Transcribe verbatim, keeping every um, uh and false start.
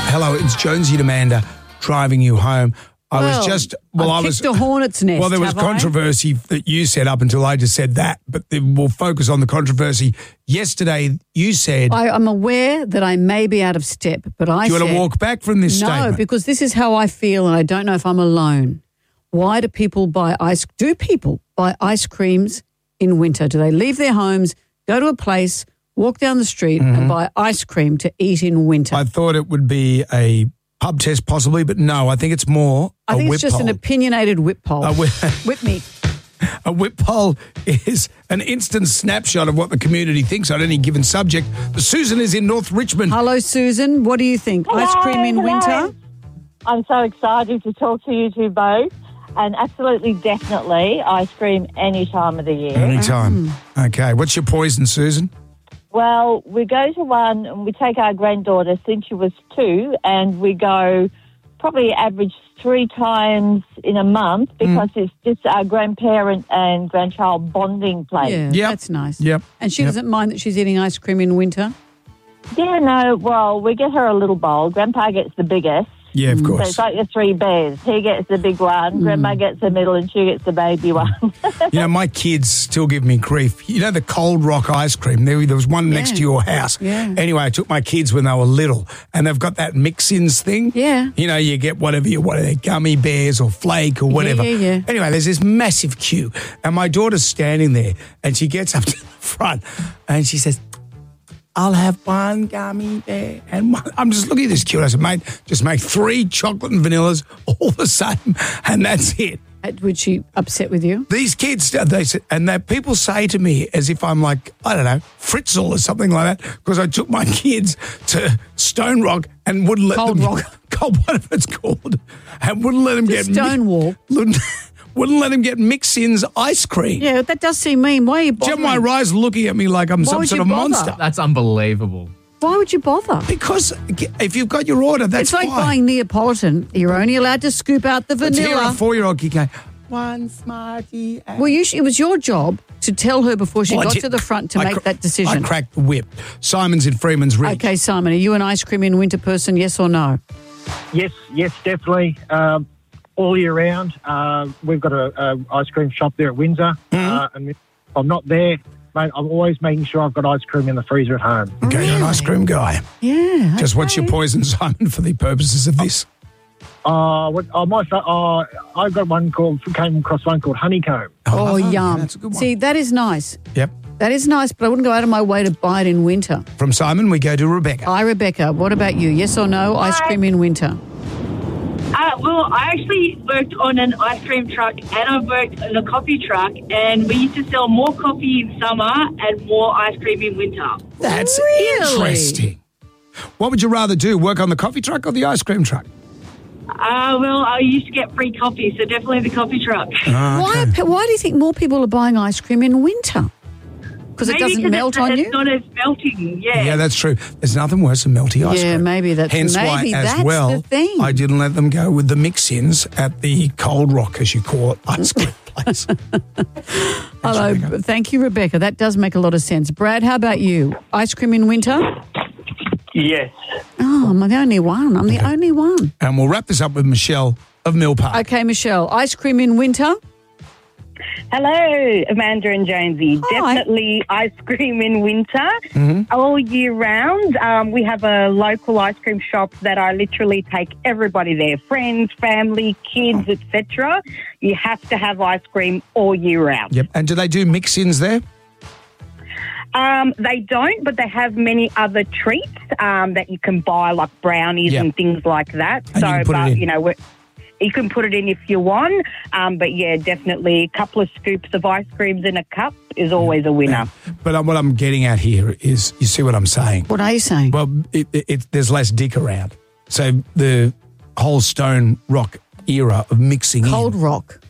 Hello, it's Jonesy and Amanda driving you home. I well, was just well, I've I was kicked a hornet's nest. Well, there was have controversy I? that you said up until I just said that, but we'll focus on the controversy. Yesterday, you said I, I'm aware that I may be out of step, but I do you said, want to walk back from this no, statement? because this is how I feel, and I don't know if I'm alone. Why do people buy ice? Do people buy ice creams in winter? Do they leave their homes, go to a place, walk down the street, Mm-hmm. and buy ice cream to eat in winter? I thought it would be a pub test possibly, but no, I think it's more I a think whip it's just poll. an opinionated whip poll. A whip- whip me. A whip poll is an instant snapshot of what the community thinks on any given subject. Susan is in North Richmond. Hello, Susan. What do you think? Hello, ice cream in hello. winter? I'm so excited to talk to you two both. And absolutely, definitely, ice cream any time of the year. Anytime. Okay. What's your poison, Susan? Well, we go to one and we take our granddaughter since she was two, and we go probably average three times in a month because it's just our grandparent and grandchild bonding place. Yeah, Yep. that's nice. Yep. And she Yep. doesn't mind that she's eating ice cream in winter? Yeah, no, well, we get her a little bowl. Grandpa gets the biggest. Yeah, of So course. it's like the three bears. He gets the big one, Grandma gets the middle, and she gets the baby one. You know, my kids still give me grief. You know the Cold Rock ice cream? There, there was one next Yeah. to your house. Yeah. Anyway, I took my kids when they were little, and they've got that mix-ins thing. Yeah. You know, you get whatever you want, they're gummy bears or flake or whatever. yeah, yeah. Anyway, there's this massive queue, and my daughter's standing there, and she gets up to the front, and she says, I'll have one gummy bear and one. I'm just looking at this queue. I said, mate, just make three chocolate and vanillas all the same, and that's it. Uh, Was she upset with you? These kids, they say, and that people say to me as if I'm like, I don't know, Fritzl or something like that, because I took my kids to Stone Rock and wouldn't let Cold them Rock. Cold, whatever it's called, and wouldn't let them To get Stonewall. Wouldn't, wouldn't let them get mix-ins ice cream. Yeah, that does seem mean. Why are you bothering? Gemini Rise looking at me like I'm Why some would sort you of bother? monster. That's unbelievable. Why would you bother? Because if you've got your order, that's It's like fine. buying Neapolitan. You're only allowed to scoop out the But to hear a vanilla. four-year-old kid going, one Smartie. and-" Well, you sh- it was your job to tell her before she Well, I got did- to the front to I make cr- that decision. I cracked the whip. Simon's in Freeman's Ridge. Okay, Simon, are you an ice cream in winter person, yes or no? Yes, yes, definitely. Um, all year round. Uh, we've got a, a ice cream shop there at Windsor, uh, and if I'm not there, mate, I'm always making sure I've got ice cream in the freezer at home. Okay, you're an ice cream guy. Yeah. Just what's your okay. poison, Simon, for the purposes of this? Uh, what, oh, my, fa- uh, I got one called, came across one called Honeycomb. Oh, yum. That's a good one. See, that is nice. Yep. That is nice, but I wouldn't go out of my way to buy it in winter. From Simon, we go to Rebecca. Hi, Rebecca. What about you? Yes or no? Ice Hi. cream in winter? Uh, well, I actually worked on an ice cream truck and I worked on a coffee truck, and we used to sell more coffee in summer and more ice cream in winter. That's Really? interesting. What would you rather do, work on the coffee truck or the ice cream truck? Uh, well, I used to get free coffee, so definitely the coffee truck. Why, are pe- why do you think more people are buying ice cream in winter? Because it Maybe doesn't 'cause melt it's, on it's you? not as melting, yeah. Yeah, that's true. There's nothing worse than melty ice Yeah, cream. maybe that's- Hence maybe why, as that's well, the thing. I didn't let them go with the mix-ins at the Cold Rock, as you call it, ice cream place. Hello. Rebecca. Thank you, Rebecca. That does make a lot of sense. Brad, how about you? Ice cream in winter? Yes. Oh, I'm the only one. I'm the only one. And we'll wrap this up with Michelle of Mill Park. Okay, Michelle. Ice cream in winter? Hello, Amanda and Jonesy. Hi. Definitely ice cream in winter Mm-hmm. all year round. Um, we have a local ice cream shop that I literally take everybody there, friends, family, kids, et cetera. You have to have ice cream all year round. Yep. And do they do mix-ins there? Um, they don't, but they have many other treats um, that you can buy, like brownies Yep. and things like that. And you can put it but in. you know, we're, you can put it in if you want. Um, but yeah, definitely a couple of scoops of ice creams in a cup is always a winner. But um, what I'm getting at here is, you see what I'm saying? What are you saying? Well, it, it, it, there's less dick around. So the whole Stone Rock era of mixing Cold in Rock.